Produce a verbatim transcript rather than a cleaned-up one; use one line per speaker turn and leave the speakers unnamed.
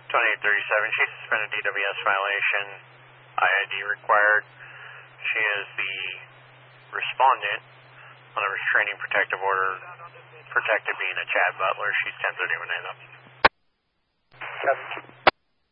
twenty-eight thirty-seven, she suspended D W S violation, I I D required. She is the respondent on a restraining protective order, protected being a Chad Butler. She's ten thirty-one A though.
Yes.